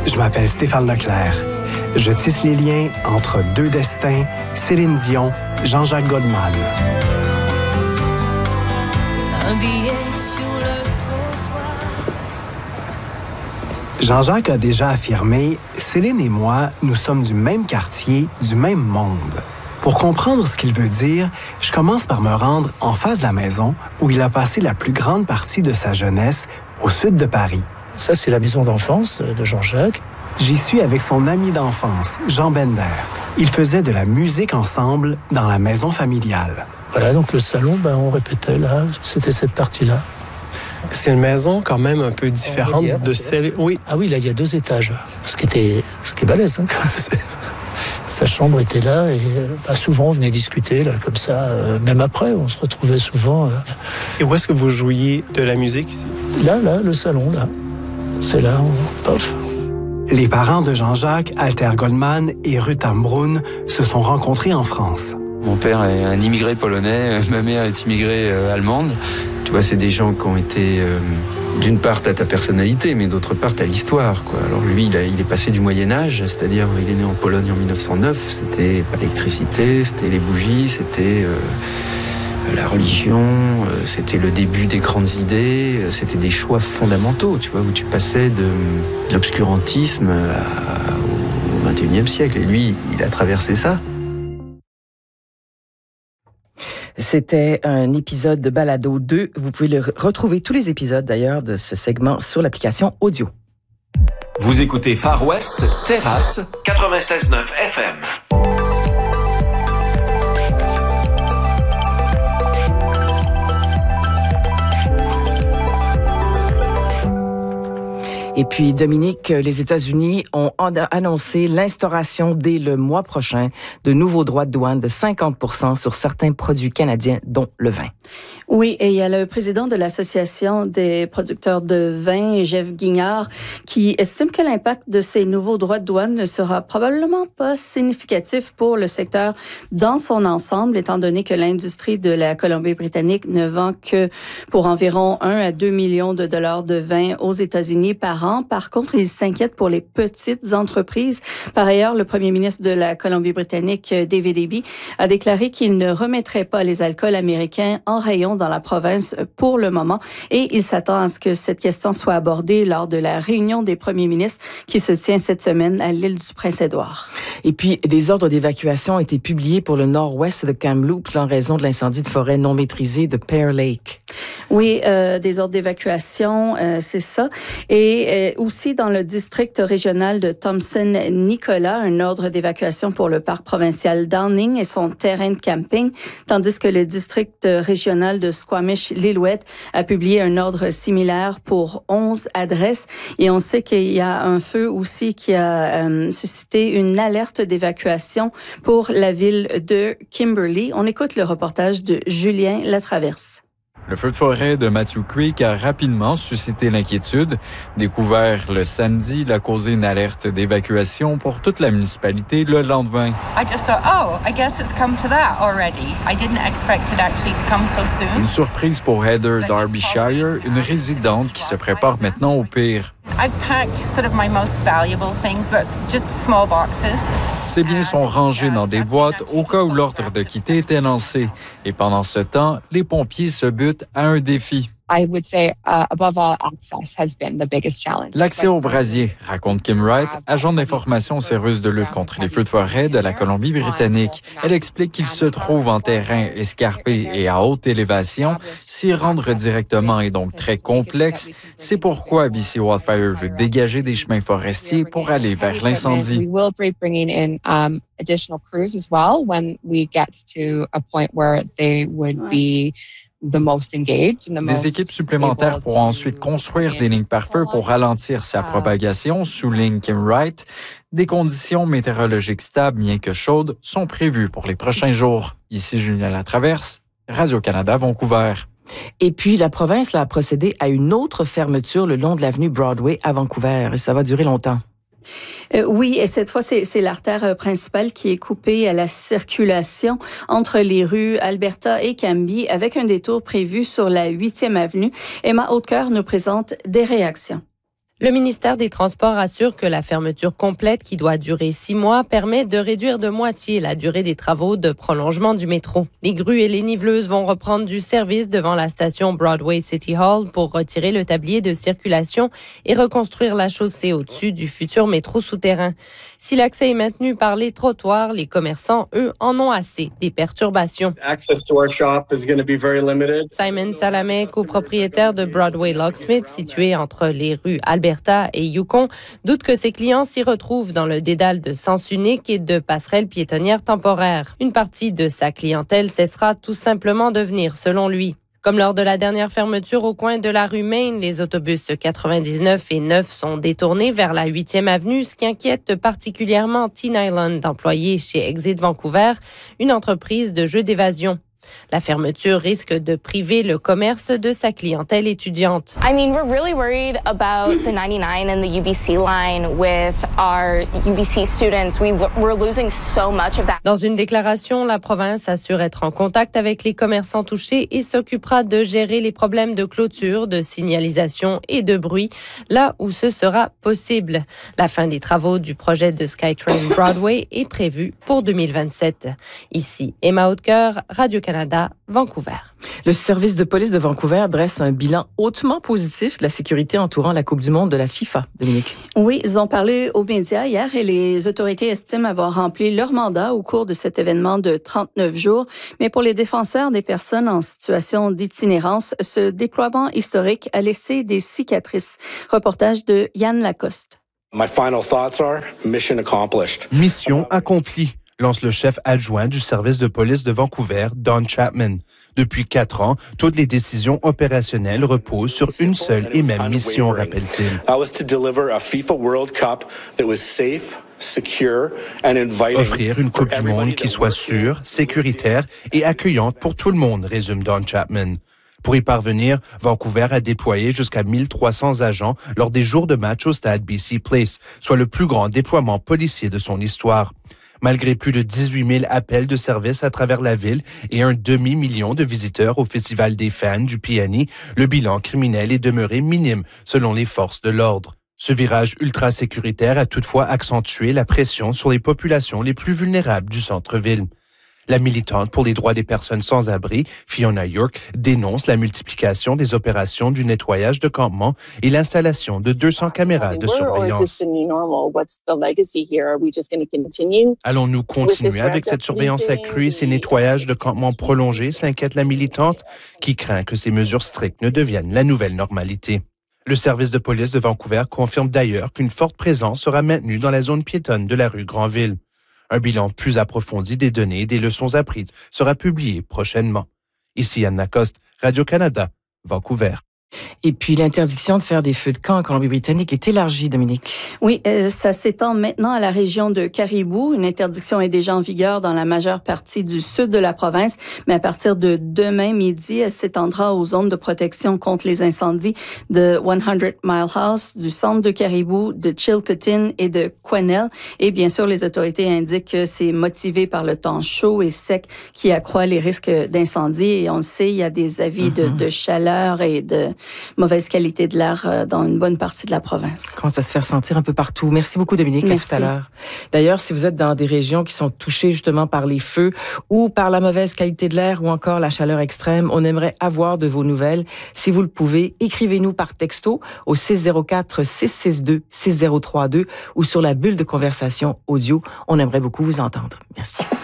Je m'appelle Stéphane Leclerc. Je tisse les liens entre deux destins, Céline Dion, Jean-Jacques Goldman. Un billet sur le trottoir. Jean-Jacques a déjà affirmé, Céline et moi, nous sommes du même quartier, du même monde. Pour comprendre ce qu'il veut dire, je commence par me rendre en face de la maison où il a passé la plus grande partie de sa jeunesse, au sud de Paris. Ça, c'est la maison d'enfance de Jean-Jacques. J'y suis avec son ami d'enfance, Jean Bender. Ils faisaient de la musique ensemble dans la maison familiale. Voilà, donc le salon, on répétait là, c'était cette partie-là. C'est une maison quand même un peu différente de celle... Oui. Ah oui, là, il y a 2 étages, ce qui est balèze. Hein. Sa chambre était là et souvent on venait discuter là comme ça. Même après, on se retrouvait souvent. Et où est-ce que vous jouiez de la musique ici? Là, le salon, là. C'est là, pof. Les parents de Jean-Jacques, Alter Goldman et Ruth Ambrun, se sont rencontrés en France. Mon père est un immigré polonais, ma mère est immigrée allemande. Tu vois, c'est des gens qui ont été, d'une part, à ta personnalité, mais d'autre part, à l'histoire, quoi. Alors lui, il est passé du Moyen-Âge, c'est-à-dire, il est né en Pologne en 1909, c'était pas l'électricité, c'était les bougies, c'était la religion, c'était le début des grandes idées, c'était des choix fondamentaux, tu vois, où tu passais de l'obscurantisme au XXIe siècle. Et lui, il a traversé ça. C'était un épisode de Balado 2. Vous pouvez retrouver tous les épisodes d'ailleurs de ce segment sur l'application audio. Vous écoutez Far West, Terrasse, 96.9 FM. Et puis, Dominique, les États-Unis ont annoncé l'instauration dès le mois prochain de nouveaux droits de douane de 50% sur certains produits canadiens, dont le vin. Oui, et il y a le président de l'Association des producteurs de vin, Jeff Guignard, qui estime que l'impact de ces nouveaux droits de douane ne sera probablement pas significatif pour le secteur dans son ensemble, étant donné que l'industrie de la Colombie-Britannique ne vend que pour environ 1 à 2 millions de dollars de vin aux États-Unis par an. Par contre, il s'inquiète pour les petites entreprises. Par ailleurs, le premier ministre de la Colombie-Britannique, David Eby, a déclaré qu'il ne remettrait pas les alcools américains en rayon dans la province pour le moment et il s'attend à ce que cette question soit abordée lors de la réunion des premiers ministres qui se tient cette semaine à l'île du Prince-Édouard. Et puis, des ordres d'évacuation ont été publiés pour le nord-ouest de Kamloops en raison de l'incendie de forêt non maîtrisé de Pear Lake. Oui, des ordres d'évacuation, c'est ça. Et aussi dans le district régional de Thompson-Nicolas, un ordre d'évacuation pour le parc provincial Downing et son terrain de camping, tandis que le district régional de Squamish-Lillooet a publié un ordre similaire pour 11 adresses. Et on sait qu'il y a un feu aussi qui a suscité une alerte d'évacuation pour la ville de Kimberley. On écoute le reportage de Julien Latraverse. Le feu de forêt de Matthew Creek a rapidement suscité l'inquiétude. Découvert le samedi, il a causé une alerte d'évacuation pour toute la municipalité le lendemain. Une surprise pour Heather Derbyshire, une résidente qui se prépare maintenant au pire. Ses biens sont rangés dans des boîtes au cas où l'ordre de quitter était lancé. Et pendant ce temps, les pompiers se butent à un défi. L'accès au brasier, raconte Kim Wright, agent d'information au service de lutte contre les feux de forêt de la Colombie-Britannique. Elle explique qu'il se trouve en terrain escarpé et à haute élévation. S'y rendre directement est donc très complexe. C'est pourquoi BC Wildfire veut dégager des chemins forestiers pour aller vers l'incendie. Des équipes supplémentaires pourront ensuite construire des lignes pare-feu pour ralentir sa propagation, souligne Kim Wright. Des conditions météorologiques stables, bien que chaudes, sont prévues pour les prochains jours. Ici Julien Latraverse, Radio-Canada, Vancouver. Et puis, la province a procédé à une autre fermeture le long de l'avenue Broadway à Vancouver, et ça va durer longtemps. Oui, et cette fois, c'est l'artère principale qui est coupée à la circulation entre les rues Alberta et Cambie, avec un détour prévu sur la 8e avenue. Emma Hautecoeur nous présente des réactions. Le ministère des Transports assure que la fermeture complète, qui doit durer 6 mois, permet de réduire de moitié la durée des travaux de prolongement du métro. Les grues et les niveleuses vont reprendre du service devant la station Broadway City Hall pour retirer le tablier de circulation et reconstruire la chaussée au-dessus du futur métro souterrain. Si l'accès est maintenu par les trottoirs, les commerçants, eux, en ont assez des perturbations. Simon Salamet, copropriétaire de Broadway Locksmith, situé entre les rues Alberta et Yukon, doute que ses clients s'y retrouvent dans le dédale de sens unique et de passerelles piétonnières temporaires. Une partie de sa clientèle cessera tout simplement de venir, selon lui. Comme lors de la dernière fermeture au coin de la rue Main, les autobus 99 et 9 sont détournés vers la 8e avenue, ce qui inquiète particulièrement Teen Island, employé chez Exit Vancouver, une entreprise de jeux d'évasion. La fermeture risque de priver le commerce de sa clientèle étudiante. We're really worried about the 99 and the UBC line with our UBC students. We're losing so much of that. Dans une déclaration, la province assure être en contact avec les commerçants touchés et s'occupera de gérer les problèmes de clôture, de signalisation et de bruit, là où ce sera possible. La fin des travaux du projet de SkyTrain Broadway est prévue pour 2027. Ici, Emma Hautecoeur, Radio-Canada, Vancouver. Le service de police de Vancouver dresse un bilan hautement positif de la sécurité entourant la Coupe du monde de la FIFA, Dominique. Oui, ils ont parlé aux médias hier et les autorités estiment avoir rempli leur mandat au cours de cet événement de 39 jours. Mais pour les défenseurs des personnes en situation d'itinérance, ce déploiement historique a laissé des cicatrices. Reportage de Yann Lacoste. My final thoughts are mission accomplished. Mission accomplie, lance le chef adjoint du service de police de Vancouver, Don Chapman. Depuis 4 ans, toutes les décisions opérationnelles reposent sur une seule et même mission, rappelle-t-il. Offrir une Coupe du monde qui soit sûre, sécuritaire et accueillante pour tout le monde, résume Don Chapman. Pour y parvenir, Vancouver a déployé jusqu'à 1300 agents lors des jours de match au stade BC Place, soit le plus grand déploiement policier de son histoire. Malgré plus de 18 000 appels de service à travers la ville et un demi-million de visiteurs au Festival des fans du PNI, le bilan criminel est demeuré minime selon les forces de l'ordre. Ce virage ultra-sécuritaire a toutefois accentué la pression sur les populations les plus vulnérables du centre-ville. La militante pour les droits des personnes sans abri, Fiona York, dénonce la multiplication des opérations du nettoyage de campements et l'installation de 200 caméras de surveillance. Allons-nous continuer avec cette surveillance accrue et ces nettoyages de campements prolongés, s'inquiète la militante, qui craint que ces mesures strictes ne deviennent la nouvelle normalité. Le service de police de Vancouver confirme d'ailleurs qu'une forte présence sera maintenue dans la zone piétonne de la rue Granville. Un bilan plus approfondi des données et des leçons apprises sera publié prochainement. Ici Yann Lacoste, Radio-Canada, Vancouver. Et puis, l'interdiction de faire des feux de camp en Colombie-Britannique est élargie, Dominique. Oui, ça s'étend maintenant à la région de Caribou. Une interdiction est déjà en vigueur dans la majeure partie du sud de la province, mais à partir de demain midi, elle s'étendra aux zones de protection contre les incendies de 100 Mile House, du centre de Caribou, de Chilcotin et de Quesnel. Et bien sûr, les autorités indiquent que c'est motivé par le temps chaud et sec qui accroît les risques d'incendie. Et on le sait, il y a des avis de chaleur et de mauvaise qualité de l'air dans une bonne partie de la province. Commence à se faire sentir un peu partout. Merci beaucoup, Dominique. Merci. À tout à l'heure. D'ailleurs, si vous êtes dans des régions qui sont touchées justement par les feux ou par la mauvaise qualité de l'air ou encore la chaleur extrême, on aimerait avoir de vos nouvelles. Si vous le pouvez, écrivez-nous par texto au 604-662-6032 ou sur la bulle de conversation audio. On aimerait beaucoup vous entendre. Merci.